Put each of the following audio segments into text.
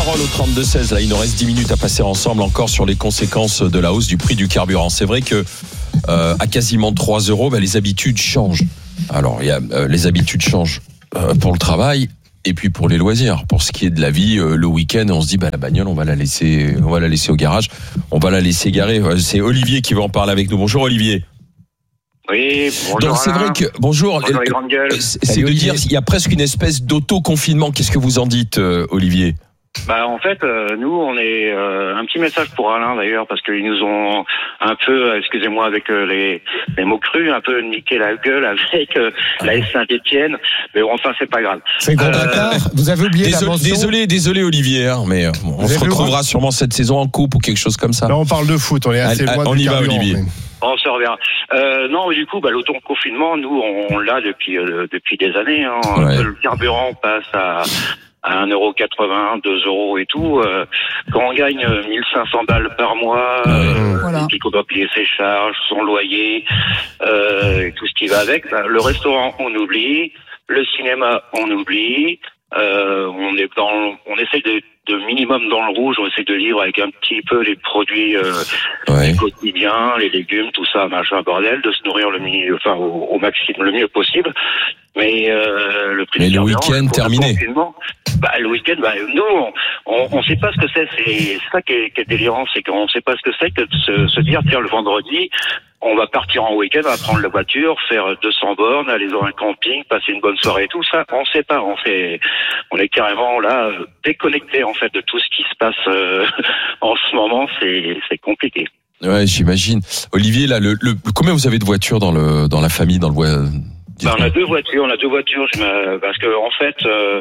Parole au 32-16, là il nous reste 10 minutes à passer ensemble encore sur les conséquences de la hausse du prix du carburant. C'est vrai que à quasiment 3 €, les habitudes changent. Alors il y a les habitudes changent pour le travail et puis pour les loisirs. Pour ce qui est de la vie, le week-end, on se dit la bagnole, on va la laisser au garage, on va la laisser garer. C'est Olivier qui va en parler avec nous. Bonjour Olivier. Oui, bonjour. Donc c'est vrai que bonjour les grandes gueules. C'est de dire qu'il y a presque une espèce d'auto-confinement. Qu'est-ce que vous en dites, Olivier? En fait, nous, on est un petit message pour Alain d'ailleurs, parce qu'ils nous ont un peu, excusez-moi avec les mots crus, un peu niqué la gueule avec la S Saint-Étienne. Mais enfin, c'est pas grave. C'est grand Dakar. Vous avez oublié la mention. Désolé Olivier, mais on se retrouvera sûrement cette saison en coupe ou quelque chose comme ça. Là, on parle de foot, on est assez loin. On y va, Olivier. Mais... On se reverra. Non, mais du coup, l'auto-confinement, nous, on l'a depuis des années. Ouais. Le carburant passe à 1,80 €, 2 € et tout. Quand on gagne 1500 balles par mois, et puis qu'on doit payer ses charges, son loyer, et tout ce qui va avec, le restaurant, on oublie. Le cinéma, on oublie. On essaie de minimum dans le rouge, on essaie de vivre avec un petit peu les produits du quotidien, les légumes, tout ça, machin, bordel, de se nourrir au maximum, le mieux possible. Mais le prix du carburant, week-end terminé. Le week-end, nous, on sait pas ce que c'est. C'est ça qui est délirant, c'est qu'on sait pas ce que c'est que de se dire, tiens, le vendredi, on va partir en week-end, on va prendre la voiture, faire 200 bornes, aller dans un camping, passer une bonne soirée et tout ça. On sait pas. On est carrément là déconnecté en fait de tout ce qui se passe en ce moment. C'est compliqué. Ouais, j'imagine. Olivier, là, combien vous avez de voitures dans la famille, dans le on a deux voitures, parce que en fait,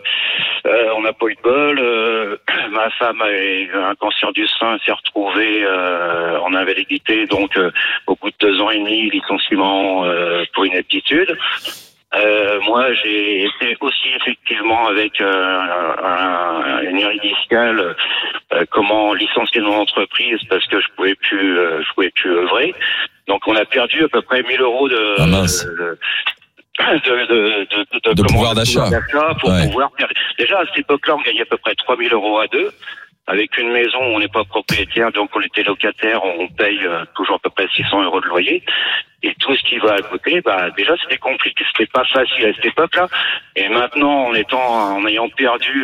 on n'a pas eu de bol. Ma femme a eu un cancer du sein, elle s'est retrouvée en invalidité, donc au bout de 2 ans et demi, licenciement pour inaptitude. Moi, j'ai été aussi effectivement avec une hernie discale, comment licencier mon entreprise parce que je pouvais plus œuvrer. Donc, on a perdu à peu près 1 000 € de pouvoir d'achat pour pouvoir faire. Déjà à cette époque-là, on gagnait à peu près 3 000 € à deux. Avec une maison, on n'est pas propriétaire, donc on était locataire, on paye toujours à peu près 600 € de loyer. Et tout ce qui va à côté, déjà c'était compliqué, c'était pas facile à cette époque-là. Et maintenant, en ayant perdu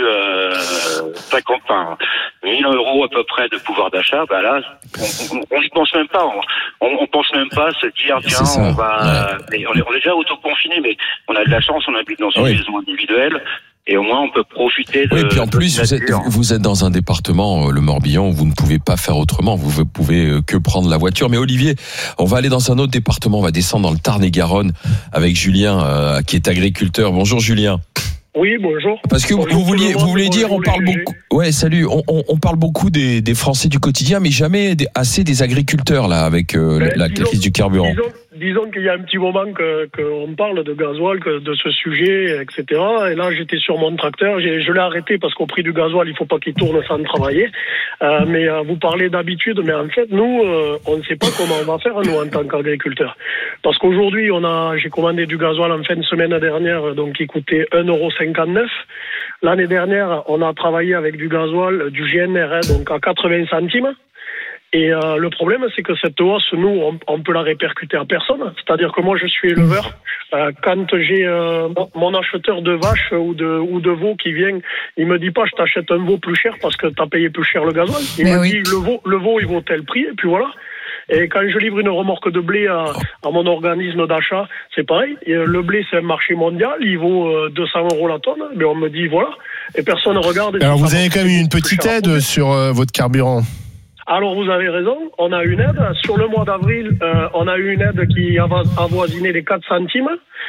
1 000 € à peu près de pouvoir d'achat, là, on n'y pense même pas. On pense même pas à se dire, tiens, on va. Ouais. On est déjà autoconfiné, mais on a de la chance, on habite dans une maison individuelle. Et au moins, on peut profiter de... Oui, puis en plus, vous êtes dans un département, le Morbihan, où vous ne pouvez pas faire autrement. Vous pouvez que prendre la voiture. Mais Olivier, on va aller dans un autre département. On va descendre dans le Tarn-et-Garonne avec Julien, qui est agriculteur. Bonjour Julien. Oui, bonjour. Parce que vous voulez dire, on parle beaucoup. Ouais, salut. On parle beaucoup des Français du quotidien, mais jamais assez des agriculteurs là, avec la crise du carburant. Disons qu'il y a un petit moment qu'on parle de gasoil, de ce sujet, etc. Et là, j'étais sur mon tracteur, je l'ai arrêté parce qu'au prix du gasoil, il faut pas qu'il tourne sans travailler. Mais vous parlez d'habitude, mais en fait, nous, on ne sait pas comment on va faire, nous, en tant qu'agriculteurs. Parce qu'aujourd'hui, j'ai commandé du gasoil en fin de semaine dernière, donc qui coûtait 1,59 €. L'année dernière, on a travaillé avec du gasoil, du GNR, donc à 80 centimes. Et le problème, c'est que cette hausse, nous, on peut la répercuter à personne. C'est-à-dire que moi, je suis éleveur. Quand j'ai mon acheteur de vaches ou de veaux qui vient, il me dit pas, je t'achète un veau plus cher parce que t'as payé plus cher le gasoil. Il me dit, le veau, il vaut tel prix, et puis voilà. Et quand je livre une remorque de blé à mon organisme d'achat, c'est pareil. Et le blé, c'est un marché mondial, il vaut 200 € la tonne. Mais on me dit, voilà. Et personne ne regarde. Alors, vous avez quand même eu une petite aide sur votre carburant. Alors, vous avez raison, on a une aide. Sur le mois d'avril, on a eu une aide qui avoisinait les 4 centimes.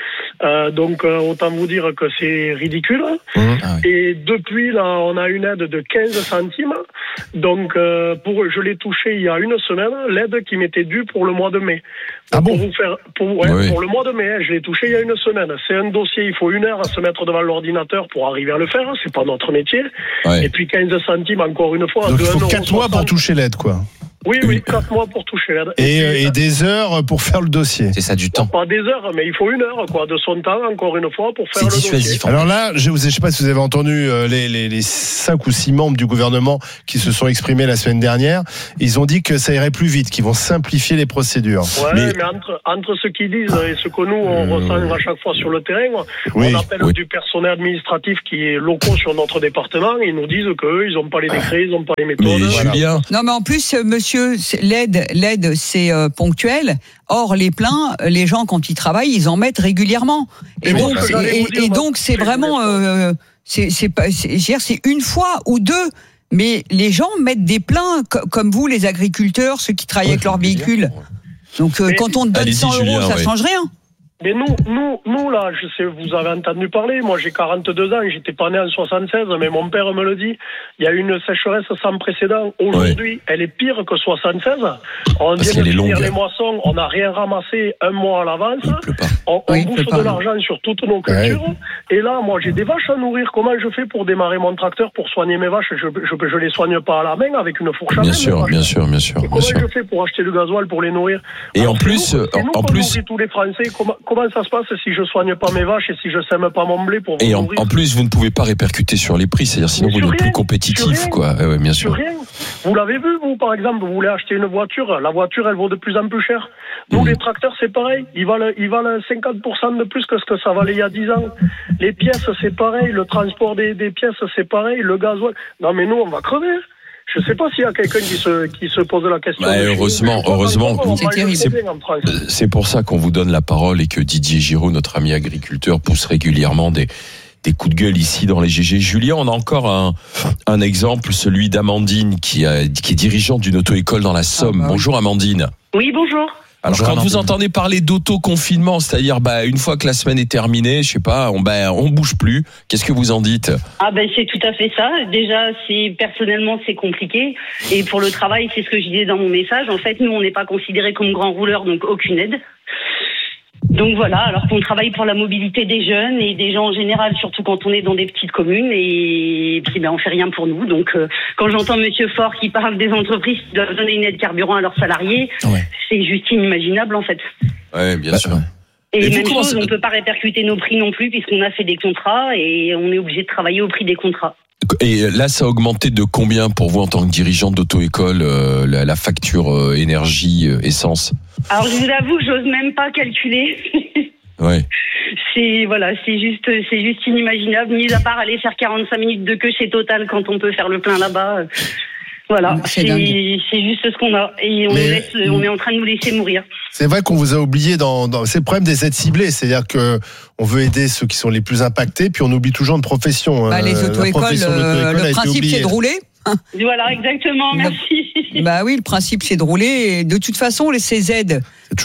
Donc, autant vous dire que c'est ridicule. Et depuis, là, on a une aide de 15 centimes. Donc, je l'ai touché il y a une semaine, l'aide qui m'était due pour le mois de mai. Pour le mois de mai, je l'ai touché il y a une semaine. C'est un dossier, il faut 1 heure à se mettre devant l'ordinateur pour arriver à le faire. C'est pas notre métier. Ouais. Et puis 15 centimes, encore une fois. Donc, il faut 4 mois pour toucher l'aide, quoi. Oui, 4 mois pour toucher l'aide. Et des heures pour faire le dossier. C'est ça, du temps. Pas des heures, mais il faut 1 heure, quoi, de son temps, encore une fois, pour faire le dossier. Alors là, je ne sais pas si vous avez entendu les 5 ou 6 membres du gouvernement qui se sont exprimés la semaine dernière. Ils ont dit que ça irait plus vite, qu'ils vont simplifier les procédures. Ouais, mais entre ce qu'ils disent et ce que nous, on ressent à chaque fois sur le terrain, on appelle du personnel administratif qui est locaux sur notre département, et ils nous disent qu'eux, ils n'ont pas les décrets, ils n'ont pas les méthodes. Mais Julien... Non, mais en plus, monsieur, l'aide, c'est ponctuel. Or, les pleins, les gens, quand ils travaillent, ils en mettent régulièrement. Et donc, c'est vraiment, c'est 1 fois ou 2. Mais les gens mettent des pleins, comme vous, les agriculteurs, ceux qui travaillent avec leur véhicule. Donc, quand on te donne 100 euros, ça change rien. Mais nous là, je sais, vous avez entendu parler, moi j'ai 42 ans, j'étais pas né en 76, mais mon père me le dit, il y a une sécheresse sans précédent. Aujourd'hui, elle est pire que 76. On vient de finir les moissons, on n'a rien ramassé 1 mois à l'avance, on bouffe de l'argent sur toutes nos cultures, et là, moi j'ai des vaches à nourrir, comment je fais pour démarrer mon tracteur, pour soigner mes vaches? Je les soigne pas à la main avec une fourche à main. Bien sûr. Et comment je fais pour acheter du gasoil pour les nourrir? Et alors, en plus, tous les Français, comment ça se passe si je soigne pas mes vaches et si je sème pas mon blé pour vous nourrir? En plus, vous ne pouvez pas répercuter sur les prix, c'est-à-dire sinon vous n'êtes plus compétitif, quoi. Ouais, bien sûr. Rien. Vous l'avez vu, vous, par exemple, vous voulez acheter une voiture, la voiture, elle vaut de plus en plus cher. Nous, les tracteurs, c'est pareil. Ils valent 50% de plus que ce que ça valait il y a 10 ans. Les pièces, c'est pareil. Le transport des pièces, c'est pareil. Le gasoil. Non, mais nous, on va crever. Je ne sais pas s'il y a quelqu'un qui se pose la question. Heureusement. C'est terrible. C'est pour ça qu'on vous donne la parole et que Didier Giraud, notre ami agriculteur, pousse régulièrement des coups de gueule ici dans les GG. Julien, on a encore un exemple, celui d'Amandine, qui est dirigeante d'une auto-école dans la Somme. Bonjour Amandine. Oui, bonjour. Alors quand vous entendez parler d'auto-confinement, c'est-à-dire une fois que la semaine est terminée, je sais pas, on bouge plus, qu'est-ce que vous en dites? C'est tout à fait ça. Déjà, personnellement c'est compliqué, et pour le travail, c'est ce que je disais dans mon message. En fait, nous on n'est pas considérés comme grands rouleurs, donc aucune aide. Donc voilà, alors qu'on travaille pour la mobilité des jeunes et des gens en général, surtout quand on est dans des petites communes, et puis on fait rien pour nous. Donc quand j'entends Monsieur Faure qui parle des entreprises qui doivent donner une aide carburant à leurs salariés, c'est juste inimaginable en fait. Ouais, bien sûr. Et même chose, on ne peut pas répercuter nos prix non plus, puisqu'on a fait des contrats et on est obligé de travailler au prix des contrats. Et là, ça a augmenté de combien pour vous en tant que dirigeante d'auto-école, la facture énergie, essence? Alors je vous avoue, j'ose même pas calculer. Ouais. C'est juste inimaginable, mis à part aller faire 45 minutes de queue chez Total quand on peut faire le plein là-bas. Voilà, c'est juste ce qu'on a, et on est en train de nous laisser mourir. C'est vrai qu'on vous a oublié c'est le problème des aides ciblées, c'est-à-dire que on veut aider ceux qui sont les plus impactés, puis on oublie toujours une profession. Les auto-écoles, le principe c'est de rouler. Voilà, exactement, merci. Oui, le principe c'est de rouler, et de toute façon ces aides,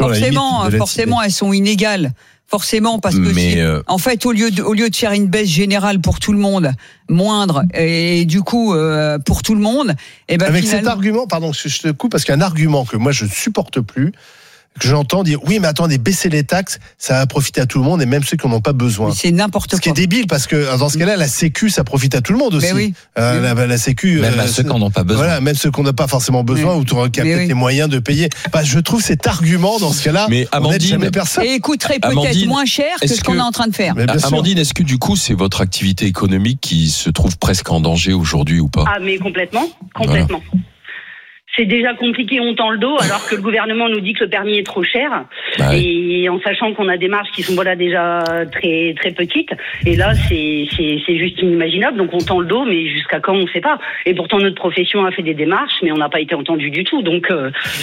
forcément elles sont inégales. Forcément, parce que en fait, au lieu de faire une baisse générale pour tout le monde, moindre, et du coup pour tout le monde, avec cet argument, pardon, je te coupe, parce qu'il y a un argument que moi je ne supporte plus, que j'entends dire, oui, mais attendez, baisser les taxes, ça va profiter à tout le monde, et même ceux qui n'en ont pas besoin. Mais c'est n'importe quoi. Ce qui est débile, parce que dans ce cas-là, la Sécu, ça profite à tout le monde aussi. Mais oui. La Sécu, même à ceux qui n'en ont pas besoin. Voilà, même ceux qui n'en ont pas forcément besoin, ou qui ont peut-être les moyens de payer. Je trouve cet argument, dans ce cas-là, on n'aide jamais personne. Et coûterait peut-être moins cher que ce qu'on est en train de faire. Amandine, est-ce que du coup, c'est votre activité économique qui se trouve presque en danger aujourd'hui ou pas? Mais complètement. Voilà. C'est déjà compliqué, on tend le dos, alors que le gouvernement nous dit que le permis est trop cher, et en sachant qu'on a des marges qui sont déjà très très petites, et là c'est juste inimaginable, donc on tend le dos, mais jusqu'à quand on ne sait pas. Et pourtant notre profession a fait des démarches, mais on n'a pas été entendu du tout, donc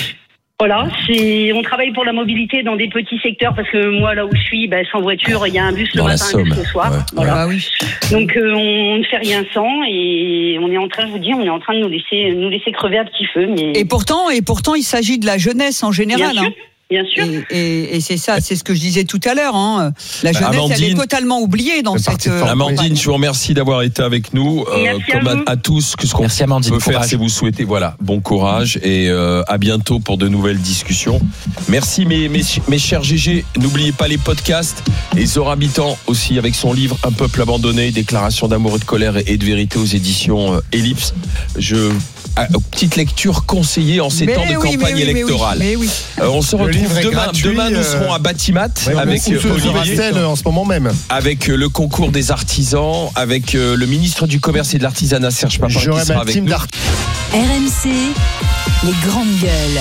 voilà, on travaille pour la mobilité dans des petits secteurs, parce que moi là où je suis, sans voiture, il y a un bus le matin, un bus le soir. Ouais. Voilà. Donc on ne fait rien sans, et on est en train de nous laisser crever à petit feu. Mais... Et pourtant, il s'agit de la jeunesse en général. Bien sûr. Et c'est ça, c'est ce que je disais tout à l'heure. La jeunesse, Amandine, elle est totalement oubliée dans cette. Amandine, je vous remercie d'avoir été avec nous. Comme à tous, ce qu'on peut faire, c'est vous souhaiter bon courage, et à bientôt pour de nouvelles discussions. Merci mes chers GG. N'oubliez pas les podcasts. Et Zora Habitant aussi, avec son livre Un peuple abandonné, déclaration d'amour et de colère et de vérité aux éditions Ellipse. Je petite lecture conseillée en ces temps de campagne électorale. On se retrouve demain nous serons à Batimat avec Olivier en ce moment même. Avec le concours des artisans, avec le ministre du Commerce et de l'Artisanat Serge Papin qui sera avec nous. RMC, les grandes gueules.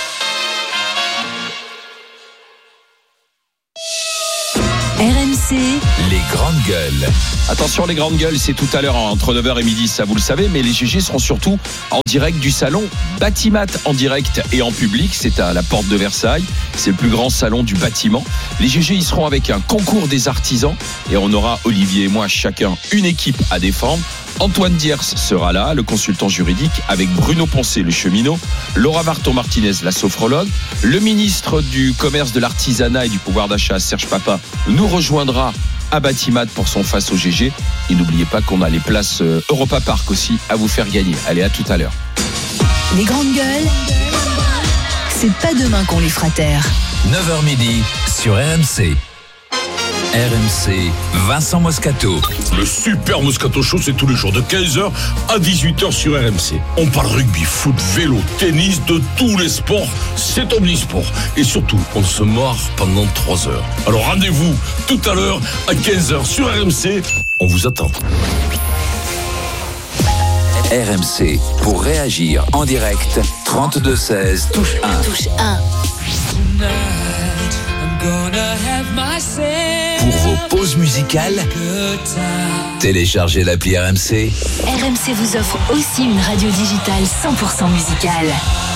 RMC, les grandes gueules. Attention, les grandes gueules, c'est tout à l'heure entre 9h et midi, ça vous le savez, mais les GG seront surtout en direct du salon Batimat, en direct et en public. C'est à la porte de Versailles, c'est le plus grand salon du bâtiment. Les GG, ils seront avec un concours des artisans et on aura, Olivier et moi, chacun une équipe à défendre. Antoine Diers sera là, le consultant juridique, avec Bruno Poncé, le cheminot, Laura Marton-Martinez, la sophrologue, le ministre du Commerce, de l'Artisanat et du Pouvoir d'achat, Serge Papin, nous rejoindra à Batimat pour son face au GG. Et n'oubliez pas qu'on a les places Europa Park aussi à vous faire gagner. Allez, à tout à l'heure. Les grandes gueules, c'est pas demain qu'on les fera taire. 9h midi sur RMC. RMC, Vincent Moscato. Le super Moscato Show, c'est tous les jours de 15h à 18h sur RMC. On parle rugby, foot, vélo, tennis, de tous les sports. C'est omnisport. Et surtout, on se marre pendant 3 heures. Alors rendez-vous tout à l'heure à 15h sur RMC. On vous attend. RMC, pour réagir en direct, 32-16, touche 1. Touche 1. Pour vos pauses musicales, téléchargez l'appli RMC. RMC vous offre aussi une radio digitale 100% musicale.